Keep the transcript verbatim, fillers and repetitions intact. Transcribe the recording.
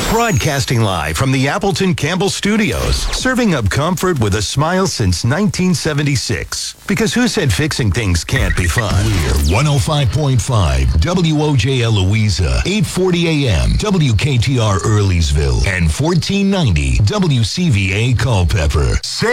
Broadcasting live from the Appleton Campbell Studios, serving up comfort with a smile since nineteen seventy-six. Because who said fixing things can't be fun? We're one oh five point five W O J L Louisa, eight forty A M W K T R Earleysville, and fourteen ninety W C V A Culpeper.